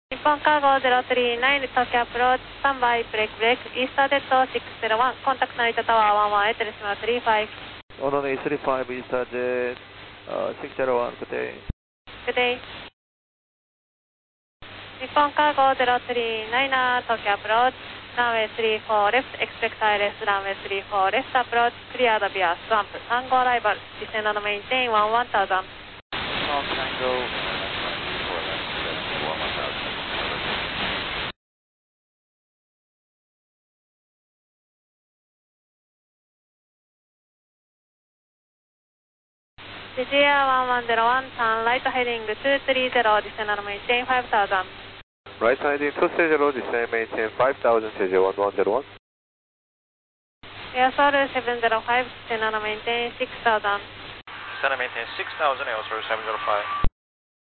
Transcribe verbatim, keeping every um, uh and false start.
日本カーゴゼロスリーナイン東京アプローチスタンバイブレイクブレイクイースタージェットシックスゼロワンコンタクト成田タワーワンワンエイトですのスリーファイブ On only three five Easter Jet uh, six zero one, good day. Good day 日本カーゴゼロスリーナイン東京アプローチランウェイスリーフォーレフトエクスペクトアイレスランウェイスリーフォーレフトアプローチクリアドビアスワンプさん号ライバルディセンドのメインテインワンワンタウザンジェジエアワンワンゼロワンターンライトヘディングツースリーゼロディセンドのメインテインファイブタウザン Right heading two three zero, descend maintain five thousand, J J one one zero one. Airsoil seven zero five, descend on maintain six thousand. Descend maintain six thousand, Airsoil seven zero five.